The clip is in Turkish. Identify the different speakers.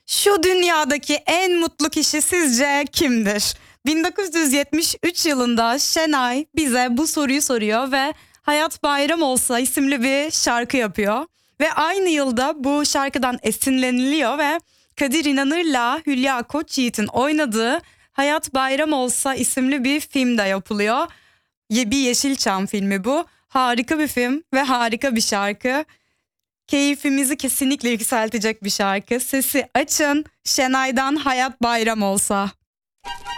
Speaker 1: Şu dünyadaki en mutlu kişi sizce kimdir? 1973 yılında Şenay bize bu soruyu soruyor ve Hayat Bayram Olsa isimli bir şarkı yapıyor. Ve aynı yılda bu şarkıdan esinleniliyor ve Kadir İnanır'la Hülya Koçyiğit'in oynadığı Hayat Bayram Olsa isimli bir film de yapılıyor. Bir Yeşilçam filmi bu. Harika bir film ve harika bir şarkı. Keyfimizi kesinlikle yükseltecek bir şarkı. Sesi açın. Şenay'dan Hayat Bayram Olsa.